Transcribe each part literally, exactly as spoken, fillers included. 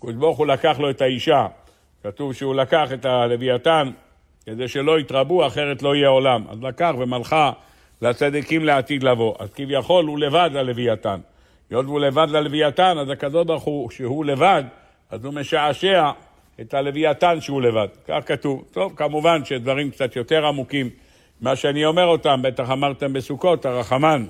הקדוש ברוך הוא לקח לו את האישה, כתוב שהוא לקח את הלוויתן, כדי שלא יתרבו, אחרת לא יהיה עולם. אז לקח ומלכה לצדיקים לעתיד לבוא. אז כביכול הוא לבד ללוויתן. היות והוא לבד ללוויתן, אז הקדוש ברוך הוא, שהוא לבד, אז הוא משעשע את הלוויתן שהוא לבד. כך כתוב. טוב, כמובן שדברים קצת יותר עמוקים, מה שאני אומר אותם, בטח אמרתם בסוכות, הרחמן.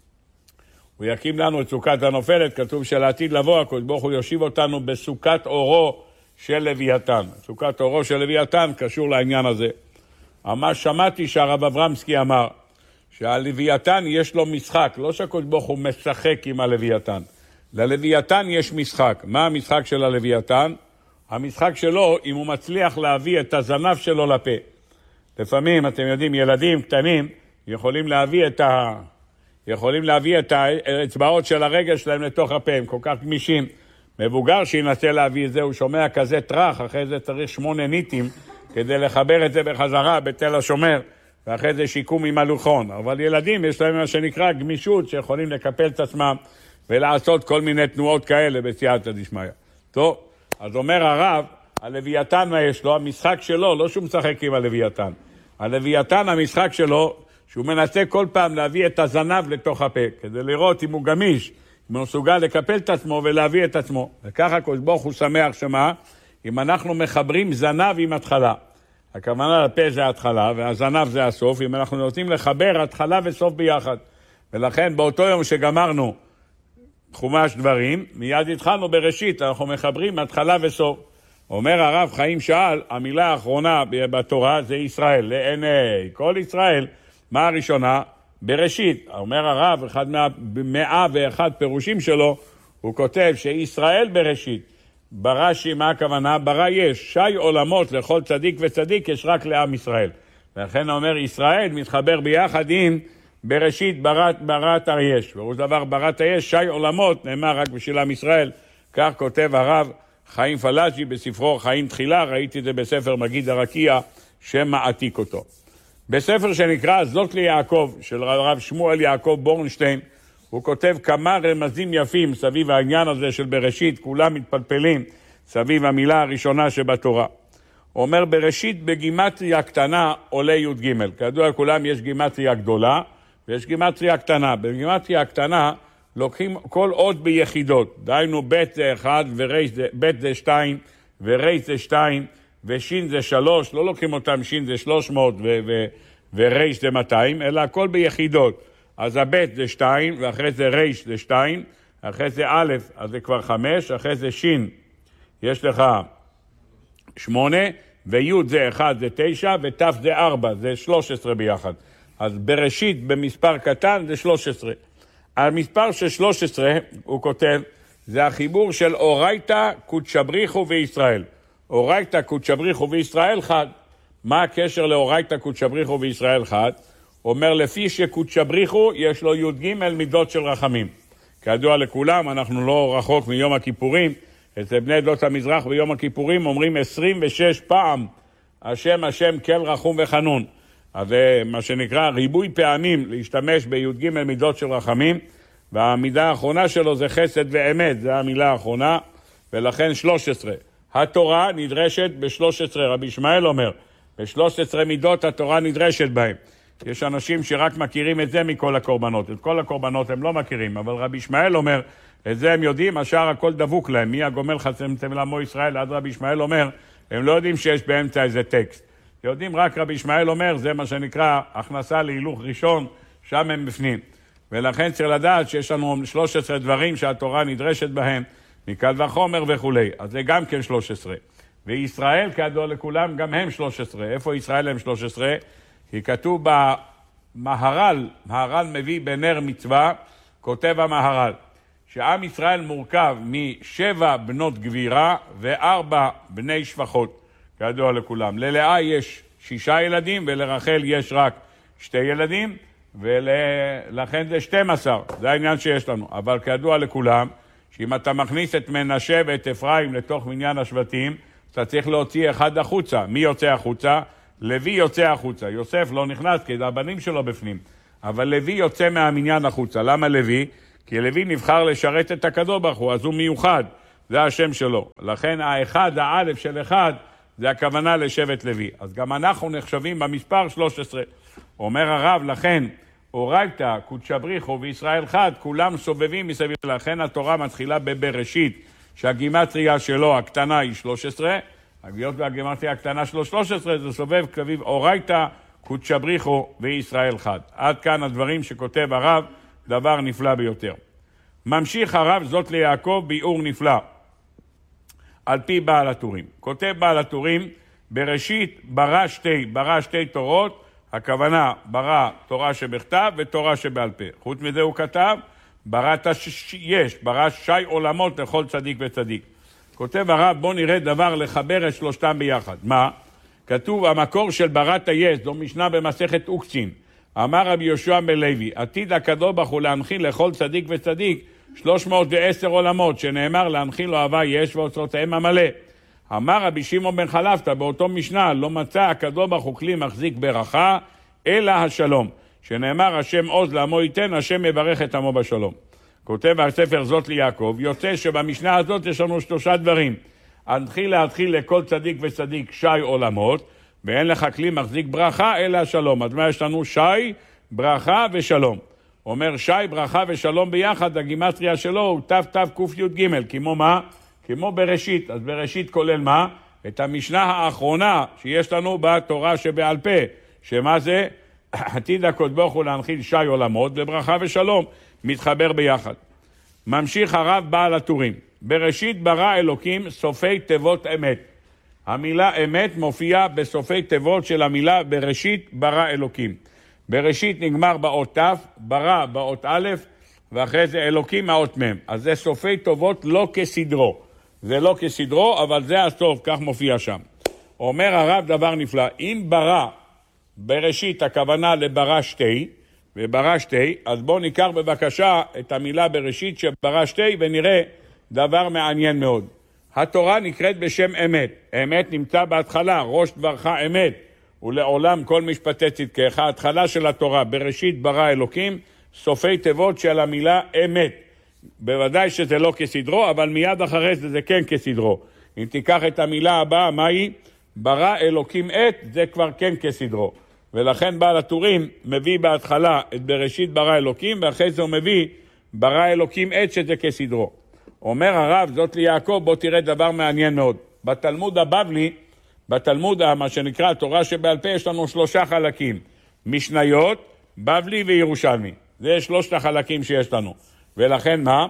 הוא יקים לנו את סוכת הנופלת, כתוב שלעתיד לבוא, הקדוש ברוך הוא יושיב אותנו בסוכת אורו של לוויתן. סוכת אורו של לוויתן קשור לעניין הזה. מה שמעתי שהרב אברמסקי אמר, שהלוויתן יש לו משחק, לא שהקדוש ברוך הוא משחק עם הלוויתן. ללוויתן יש משחק. מה המשחק של הלוויתן? המשחק שלו, אם הוא מצליח להביא את הזנב שלו לפה. לפעמים, אתם יודעים, ילדים קטנים יכולים להביא את ה... יכולים להביא את האצבעות של הרגל שלהם לתוך הפה, הם כל כך גמישים. מבוגר שינסה להביא את זה, הוא שומע כזה טרח, אחרי זה צריך שמונה ניטים, כדי לחבר את זה בחזרה בתל השומר, ואחרי זה שיקום עם הלוחון. אבל ילדים יש להם מה שנקרא גמישות, שיכולים לקפל את עצמם, ולעשות כל מיני תנועות כאלה בסייעתא דשמיא. טוב, אז אומר הרב, הלוויתן מה יש לו? המשחק שלו, לא שהוא משחק עם הלוויתן. הלוויתן, המשחק שלו, שהוא מנסה כל פעם להביא את הזנב לתוך הפה, כדי לראות אם הוא גמיש, אם הוא מסוגל לקפל את עצמו ולהביא את עצמו. וככה הקדוש ברוך הוא שמח שמה, אם אנחנו מחברים זנב עם התחלה. הכוונה לפה זה התחלה, והזנב זה הסוף, אם אנחנו נותנים לחבר התחלה וסוף ביחד. ולכן באותו יום שגמרנו חומש דברים, מיד התחלנו בראשית, אנחנו מחברים התחלה וסוף. אומר הרב חיים שאל, המילה האחרונה בתורה זה ישראל, לעיני כל ישראל. מה הראשונה? בראשית. אומר הרב, אחד מהמאה ואחד פירושים שלו, הוא כותב שישראל בראשית. ברש"י, מה הכוונה? ברא יש. שי עולמות לכל צדיק וצדיק יש רק לעם ישראל. ולכן אומר ישראל מתחבר ביחד עם בראשית ברת, ברת היש. וראש דבר ברת היש, שי עולמות, נאמר רק בשביל עם ישראל. כך כותב הרב חיים פלאג'י בספרו חיים תחילה, ראיתי את זה בספר מגיד הרקיע, שמעתיק אותו. בספר שנקרא זאת ליעקב, של הרב שמואל יעקב בורנשטיין, הוא כותב כמה רמזים יפים סביב העניין הזה של בראשית, כולם מתפלפלים סביב המילה הראשונה שבתורה. הוא אומר בראשית בגימטריה קטנה עולה י' ג'. כידוע לכולם יש גימטריה גדולה ויש גימטריה קטנה. בגימטריה הקטנה לוקחים כל עוד ביחידות, דהיינו ב' זה אחד וב' זה שתיים ור' זה שתיים ושין זה שלוש, לא לוקחים אותם שין זה שלוש מאות ו- ו- ור' זה מאתיים, אלא הכל ביחידות. אז הבית זה שתיים, ואחרי זה ר' זה שתיים, אחרי זה א', אז זה כבר חמש, אחרי זה שין, יש לך שמונה, וי' זה אחד, זה תשע, ות' זה ארבע, זה שלוש עשרה ביחד. אז בראשית במספר קטן זה שלוש עשרה. המספר של שלוש עשרה, הוא כותב, זה החיבור של אורייתא קודשא בריחו וישראל. אורייתא קודשא בריחו וישראל חד. מה הקשר לאורייתא קודשא בריחו וישראל חד? אומר לפי שקודשא בריחו יש לו י' ג' מידות של רחמים. כידוע לכולם, אנחנו לא רחוק מיום הכיפורים, אצל בני עדות המזרח ביום הכיפורים אומרים עשרים ושש פעם השם השם כל רחום וחנון. אז זה מה שנקרא ריבוי פעמים להשתמש בי' ג' מידות של רחמים, והמידה האחרונה שלו זה חסד ואמת, זה המילה האחרונה, ולכן שלוש עשרה. התורה נדרשת ב-שלוש עשרה, רבי ישמעאל אומר, ב-שלוש עשרה מידות התורה נדרשת בהם. יש אנשים שרק מכירים את זה מכל הקורבנות, את כל הקורבנות הם לא מכירים, אבל רבי ישמעאל אומר, את זה הם יודעים, השאר הכל דבוק להם, מי הגומל חסמתם לעמו ישראל, עד רבי ישמעאל אומר, הם לא יודעים שיש באמצע איזה טקסט. יודעים רק רבי ישמעאל אומר, זה מה שנקרא הכנסה להילוך ראשון, שם הם בפנים. ולכן צריך לדעת שיש לנו שלוש עשרה דברים שהתורה נדרשת בהם, מקל וחומר וכו'. אז זה גם כן שלוש עשרה. וישראל כידוע לכולם גם הם שלוש עשרה. איפה ישראל הם שלוש עשרה? כי כתוב במהר"ל, מהר"ל מביא בנר מצווה, כותב המהר"ל, שעם ישראל מורכב משבע בנות גבירה וארבע בני שפחות, כידוע לכולם. ללאה יש שישה ילדים ולרחל יש רק שתי ילדים, ולכן זה שתים עשרה, זה העניין שיש לנו. אבל כידוע לכולם, שאם אתה מכניס את מנשה ואת אפרים לתוך מניין השבטים, אתה צריך להוציא אחד החוצה. מי יוצא החוצה? לוי יוצא החוצה. יוסף לא נכנס כי זה הבנים שלו בפנים. אבל לוי יוצא מהמניין החוצה. למה לוי? כי לוי נבחר לשרת את הקדוש ברוך הוא, אז הוא מיוחד. זה השם שלו. לכן האחד, האלף של אחד, זה הכוונה לשבט לוי. אז גם אנחנו נחשבים במספר שלוש עשרה. אומר הרב, לכן, אורייתא, קודשא בריחו וישראל חד, כולם סובבים מסביב. לכן התורה מתחילה בבראשית, שהגימטריה שלו, הקטנה היא שלוש עשרה, הגיעות והגימטריה הקטנה שלו שלוש עשרה, זה סובב כביב אורייתא, קודשא בריחו וישראל חד. עד כאן הדברים שכותב הרב, דבר נפלא ביותר. ממשיך הרב, זאת ליעקב ביאור נפלא, על פי בעל הטורים. כותב בעל הטורים, בראשית ברא שתי, ברא שתי תורות, הכוונה ברא תורה שבכתב ותורה שבעל פה. חוץ מזה הוא כתב, בראת יש, ברא שי עולמות לכל צדיק וצדיק. כותב הרב, בוא נראה דבר לחבר את שלושתם ביחד. מה? כתוב, המקור של בראת יש, זו משנה במסכת אוקצין. אמר רבי יהושע בן לוי, עתיד הקדוש ברוך הוא להנחיל לכל צדיק וצדיק שלוש מאות ועשר עולמות, שנאמר להנחיל לו אהבה יש ואוצרותיהם המלא. אמר רבי שמעון בן חלפתא באותו משנה, לא מצא הקדוש ברוך הוא כלי מחזיק ברכה, אלא השלום. שנאמר השם עוז לעמו ייתן, השם יברך את עמו בשלום. כותב הספר זאת ליעקב, יוצא שבמשנה הזאת יש לנו שלושה דברים. הנחיל להתחיל לכל צדיק וצדיק שי עולמות, ואין לך כלי מחזיק ברכה אלא השלום. אז מה יש לנו? שי, ברכה ושלום. אומר שי, ברכה ושלום ביחד, הגימטריה שלו הוא תו תו קוף י' ג', כמו מה? כמו בראשית. אז בראשית כולל מה? את המשנה האחרונה שיש לנו בתורה שבעל פה, שמה זה? עתיד הקדוש ברוך הוא להנחיל שי עולמות וברכה ושלום, מתחבר ביחד. ממשיך הרב בעל הטורים, בראשית ברא אלוקים סופי תיבות אמת. המילה אמת מופיעה בסופי תיבות של המילה בראשית ברא אלוקים. בראשית נגמר באות ת', ברא באות א', ואחרי זה אלוקים האות מ'. אז זה סופי תיבות לא כסדרו. זה לא כסדרו, אבל זה הסוף, כך מופיע שם. אומר הרב דבר נפלא, אם ברא בראשית הכוונה לברא שתי, וברא שתי, אז בואו ניקח בבקשה את המילה בראשית שברא שתי, ונראה דבר מעניין מאוד. התורה נקראת בשם אמת. אמת נמצא בהתחלה, ראש דברך אמת, ולעולם כל משפטי צדקך. ההתחלה של התורה, בראשית ברא אלוקים, סופי תיבות של המילה אמת. בוודאי שזה לא כסדרו, אבל מיד אחרי זה זה כן כסדרו. אם תיקח את המילה הבאה, מה היא? ברא אלוקים עת, זה כבר כן כסדרו. ולכן בעל הטורים מביא בהתחלה את בראשית ברא אלוקים, ואחרי זה הוא מביא ברא אלוקים עת שזה כסדרו. אומר הרב, זאת ליעקב, בוא תראה דבר מעניין מאוד. בתלמוד הבבלי, בתלמוד מה שנקרא התורה שבעל פה, יש לנו שלושה חלקים. משניות, בבלי וירושלמי. זה שלושת החלקים שיש לנו. ולכן מה?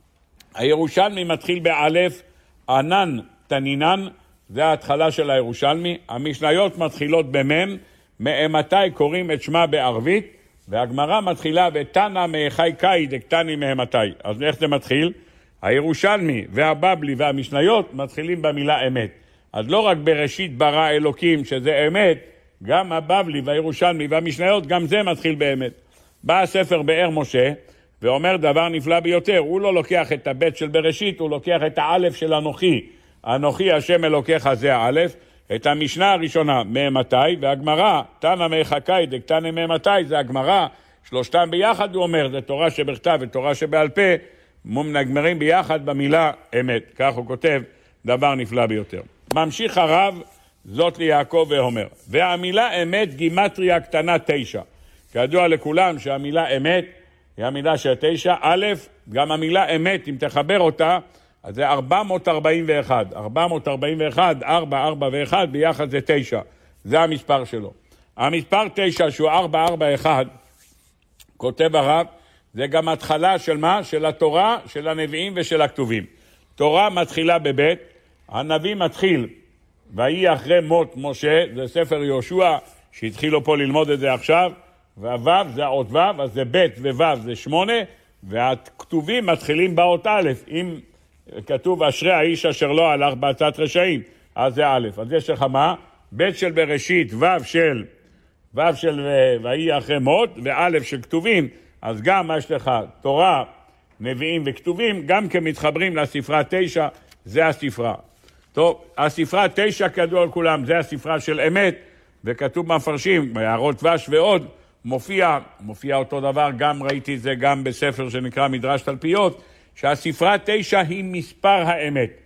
הירושלמי מתחיל באלף, ענן תנינן, זה ההתחלה של הירושלמי. המשניות מתחילות במם, מאמתי קוראים את שמה בערבית, והגמרא מתחילה בתנא מאחי קאי דקטני מאמתי. אז איך זה מתחיל? הירושלמי והבבלי והמשניות מתחילים במילה אמת. אז לא רק בראשית ברא אלוקים שזה אמת, גם הבבלי והירושלמי והמשניות, גם זה מתחיל באמת. בא הספר באר משה ואומר דבר נפלא ביותר, הוא לא לוקח את הבית של בראשית, הוא לוקח את האלף של אנוכי. אנוכי השם אלוקיך זה האלף, את המשנה הראשונה מאמתי, והגמרא, תנא מאחי דקטני מאמתי, זה הגמרא, שלושתם ביחד הוא אומר, זה תורה שבכתב ותורה שבעל פה, נגמרים ביחד במילה אמת. כך הוא כותב, דבר נפלא ביותר. ממשיך הרב, זאת ליעקב ואומר, והמילה אמת גימטריה קטנה תשע. כידוע לכולם שהמילה אמת היא המילה של תשע. א', גם המילה אמת, אם תחבר אותה, אז זה ארבע מאות ארבעים ואחת. ארבע מאות ארבעים ואחת, ארבע, ארבע ואחת, ביחד זה תשע. זה המספר שלו. המספר תשע, שהוא ארבע, ארבע, אחת, כותב הרב, זה גם התחלה של מה? של התורה, של הנביאים ושל הכתובים. תורה מתחילה בבית, הנביא מתחיל, ויהי אחרי מות משה, זה ספר יהושע, שהתחילו פה ללמוד את זה עכשיו, והוו זה האות וו, אז זה בית ווו זה שמונה, והכתובים מתחילים באות א', אם כתוב אשרי האיש אשר לא הלך בעצת רשעים, אז זה א', אז יש לך מה? בית של בראשית, וו של, וו של ויהי אחרי מות, וא' של כתובים, אז גם יש לך תורה, נביאים וכתובים, גם כמתחברים לספרה תשע, זה הספרה. טוב, הספרה תשע כדוע לכולם, זה הספרה של אמת, וכתוב מפרשים, בהערות דבש ועוד, מופיע, מופיע אותו דבר, גם ראיתי את זה גם בספר שנקרא מדרש תלפיות, שהספרה תשע היא מספר האמת.